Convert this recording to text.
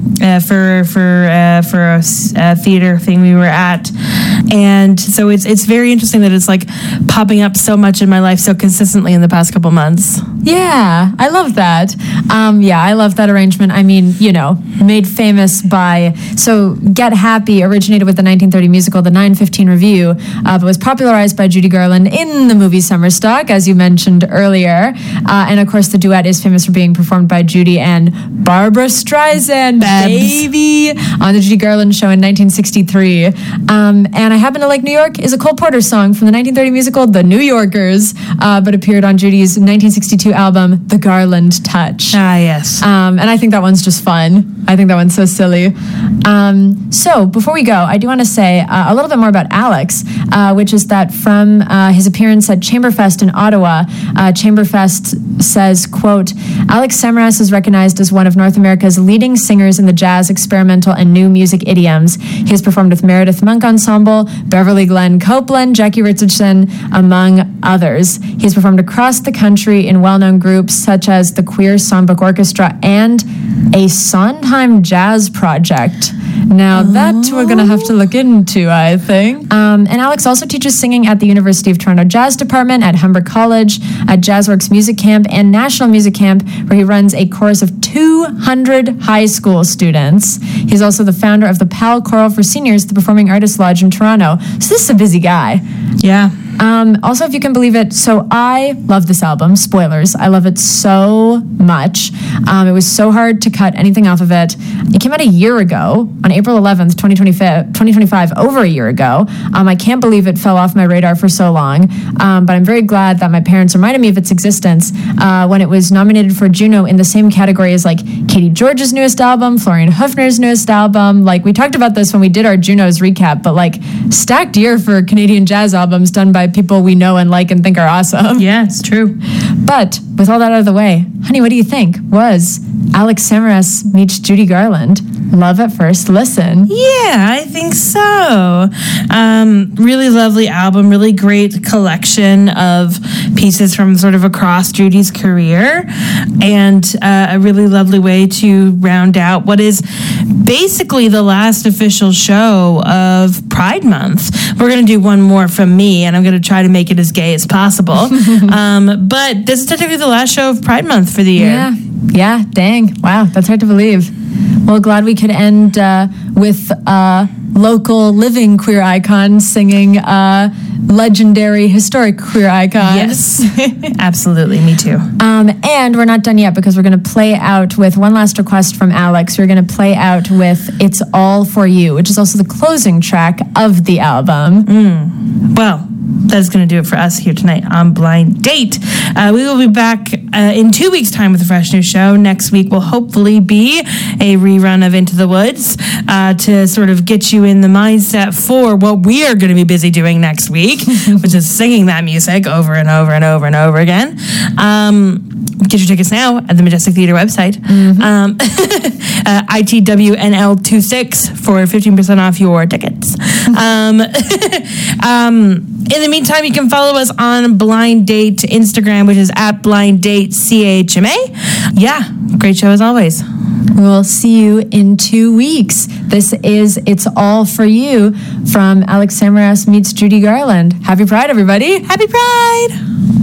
a theater thing we were at, and so it's very interesting that it's like popping up so much in my life so consistently in the past couple months. Yeah, I love that. I love that arrangement. I mean, made famous by, so Get Happy originated with the 1930 musical The 9:15 Review, but was popularized by Judy Garland in the movie Summer Stock, as you mentioned earlier. And of course, the duet is famous for being performed by Judy and Barbra Streisand, baby, on the Judy Garland Show in 1963. And I Happen to Like New York is a Cole Porter song from the 1930 musical The New Yorkers, but appeared on Judy's 1962 album The Garland Touch. Ah, yes. And I think that one's just fun. I think that one's so silly. So before we go, I do want to say a little bit more about Alex, which is that from his appearance at Chamberfest in Ottawa, Chamberfest says, quote, Alex Samaras is recognized as one of North America's leading singers in the jazz, experimental, and new music idioms. He has performed with Meredith Monk Ensemble, Beverly Glenn Copeland, Jackie Richardson, among others. He has performed across the country in well-known groups such as the Queer Songbook Orchestra and a Sondheim Jazz Project. Now, that we're going to have to look into, I think. And Alex also teaches singing at the University of Toronto Jazz Department, at Humber College, at Jazzworks Music Camp, and National Music Camp, where he runs a chorus of 200 high school students. He's also the founder of the PAL Choral for Seniors, the Performing Artists Lodge in Toronto. So this is a busy guy. Yeah. Also, if you can believe it, so I love this album. Spoilers. I love it so much. It was so hard to cut anything off of it. It came out a year ago, on April 11th, 2025, over a year ago. I can't believe it fell off my radar for so long, but I'm very glad that my parents reminded me of its existence when it was nominated for Juno in the same category as like Katie George's newest album, Florian Höfner's newest album. Like, we talked about this when we did our Junos recap, but like, stacked year for Canadian jazz albums done by people we know and like and think are awesome. Yeah, it's true. But with all that out of the way, honey, what do you think? Was Alex Samaras meets Judy Garland love at first listen? Yeah, I think so. Really lovely album, really great collection of pieces from sort of across Judy's career, and a really lovely way to round out what is basically the last official show of Pride Month. We're going to do one more from me, and I'm going to try to make it as gay as possible. But this is technically the last show of Pride Month for the year. Yeah, dang. Wow, that's hard to believe. Well, glad we could end with local living queer icons singing legendary historic queer icons. Yes, absolutely. Me too. And we're not done yet, because we're going to play out with one last request from Alex. We're going to play out with It's All For You, which is also the closing track of the album. Well, that is going to do it for us here tonight on Blind Date. We will be back in 2 weeks' time with a fresh new show. Next week will hopefully be a rerun of Into the Woods to sort of get you in the mindset for what we are going to be busy doing next week, which is singing that music over and over and over and over again. Get your tickets now at the Majestic Theater website. ITWNL26 for 15% off your tickets. In the meantime, you can follow us on Blind Date Instagram, which is at Blind Date CHMA. Yeah, great show as always. We'll see you in 2 weeks. This is It's All For You from Alex Samaras meets Judy Garland. Happy Pride, everybody. Happy Pride.